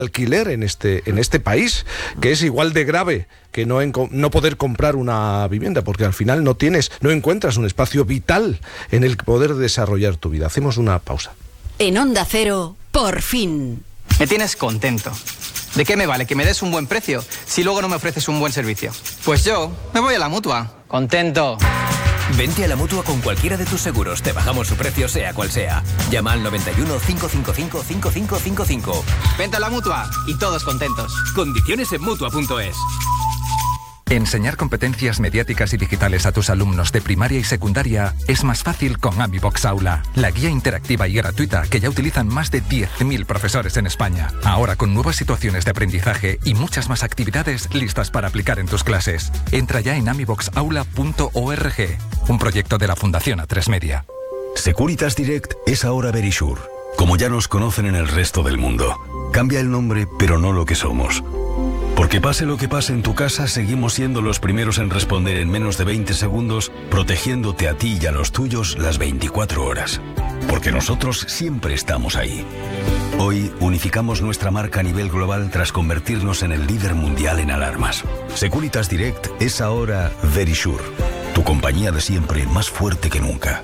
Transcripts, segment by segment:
alquiler en este país, que es igual de grave que no poder comprar una vivienda, porque al final no encuentras un espacio vital en el que poder desarrollar tu vida. Hacemos una pausa. En Onda Cero, por fin. Me tienes contento. ¿De qué me vale que me des un buen precio si luego no me ofreces un buen servicio? Pues yo me voy a la Mutua. Contento. Vente a la Mutua con cualquiera de tus seguros. Te bajamos su precio sea cual sea. Llama al 91 555 5555. Vente a la Mutua y todos contentos. Condiciones en Mutua.es. Enseñar competencias mediáticas y digitales a tus alumnos de primaria y secundaria es más fácil con AmiBox Aula, la guía interactiva y gratuita que ya utilizan más de 10.000 profesores en España. Ahora con nuevas situaciones de aprendizaje y muchas más actividades listas para aplicar en tus clases. Entra ya en amiboxaula.org, un proyecto de la Fundación A3 Media. Securitas Direct es ahora Verisure, como ya nos conocen en el resto del mundo. Cambia el nombre, pero no lo que somos. Porque pase lo que pase en tu casa, seguimos siendo los primeros en responder en menos de 20 segundos, protegiéndote a ti y a los tuyos las 24 horas. Porque nosotros siempre estamos ahí. Hoy unificamos nuestra marca a nivel global tras convertirnos en el líder mundial en alarmas. Securitas Direct es ahora Verisure, tu compañía de siempre más fuerte que nunca.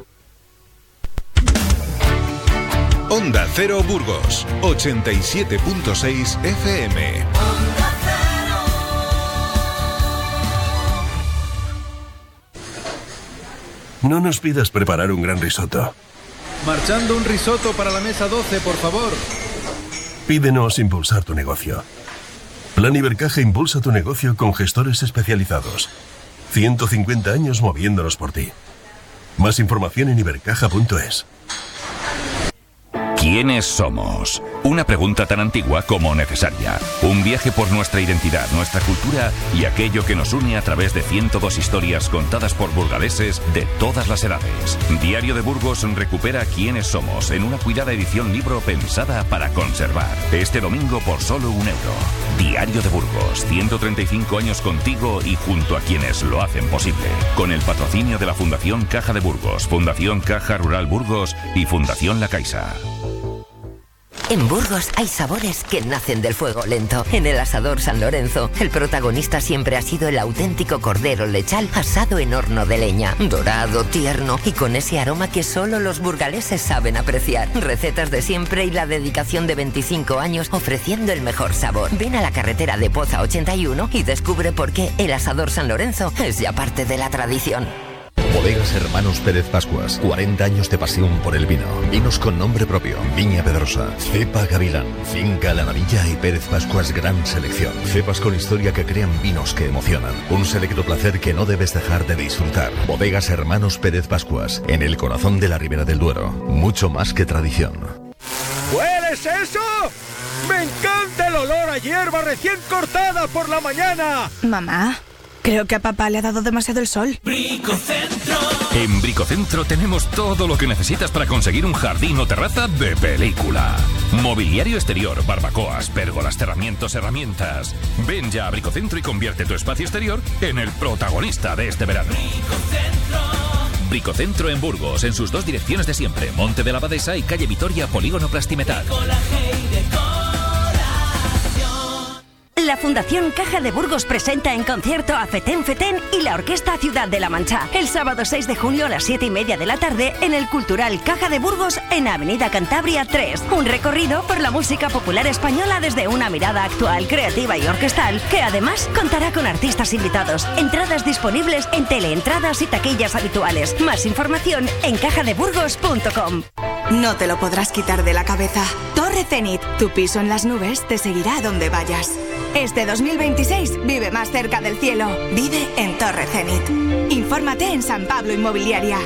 Onda Cero Burgos, 87.6 FM. No nos pidas preparar un gran risotto. Marchando un risotto para la mesa 12, por favor. Pídenos impulsar tu negocio. Plan Ibercaja impulsa tu negocio con gestores especializados. 150 años moviéndonos por ti. Más información en ibercaja.es. ¿Quiénes somos? Una pregunta tan antigua como necesaria. Un viaje por nuestra identidad, nuestra cultura y aquello que nos une a través de 102 historias contadas por burgaleses de todas las edades. Diario de Burgos recupera Quiénes somos en una cuidada edición libro pensada para conservar. Este domingo por solo €1. Diario de Burgos, 135 años contigo y junto a quienes lo hacen posible. Con el patrocinio de la Fundación Caja de Burgos, Fundación Caja Rural Burgos y Fundación La Caixa. En Burgos hay sabores que nacen del fuego lento. En el Asador San Lorenzo, el protagonista siempre ha sido el auténtico cordero lechal asado en horno de leña. Dorado, tierno y con ese aroma que solo los burgaleses saben apreciar. Recetas de siempre y la dedicación de 25 años ofreciendo el mejor sabor. Ven a la carretera de Poza 81 y descubre por qué el Asador San Lorenzo es ya parte de la tradición. Bodegas Hermanos Pérez Pascuas, 40 años de pasión por el vino. Vinos con nombre propio, Viña Pedrosa, Cepa Gavilán, Finca La Navilla y Pérez Pascuas Gran Selección. Cepas con historia que crean vinos que emocionan. Un selecto placer que no debes dejar de disfrutar. Bodegas Hermanos Pérez Pascuas, en el corazón de la Ribera del Duero. Mucho más que tradición. ¿Hueles eso? ¡Me encanta el olor a hierba recién cortada por la mañana! Mamá, creo que a papá le ha dado demasiado el sol. Bricocentro. En Bricocentro tenemos todo lo que necesitas para conseguir un jardín o terraza de película. Mobiliario exterior, barbacoas, pérgolas, herramientas. Ven ya a Bricocentro y convierte tu espacio exterior en el protagonista de este verano. Bricocentro en Burgos, en sus dos direcciones de siempre, Monte de la Abadesa y calle Vitoria, Polígono Plastimetal. La Fundación Caja de Burgos presenta en concierto a Fetén Fetén y la Orquesta Ciudad de la Mancha. El sábado 6 de junio a las 7:30 de la tarde en el Cultural Caja de Burgos en Avenida Cantabria 3. Un recorrido por la música popular española desde una mirada actual, creativa y orquestal, que además contará con artistas invitados. Entradas disponibles en teleentradas y taquillas habituales. Más información en cajadeburgos.com. No te lo podrás quitar de la cabeza. Torre Zenit, tu piso en las nubes te seguirá donde vayas. Este 2026 vive más cerca del cielo. Vive en Torre Zenit. Infórmate en San Pablo Inmobiliaria.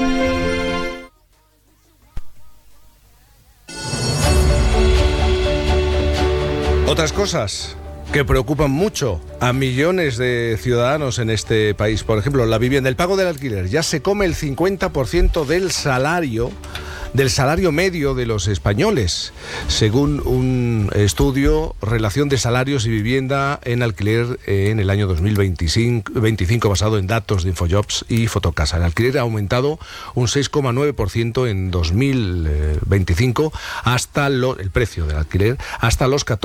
Otras cosas que preocupan mucho a millones de ciudadanos en este país. Por ejemplo, la vivienda, el pago del alquiler. Ya se come el 50% del salario medio de los españoles, según un estudio Relación de salarios y vivienda en alquiler en el año 2025 basado en datos de Infojobs y Fotocasa. El alquiler ha aumentado un 6,9% en 2025 hasta el precio del alquiler hasta los 14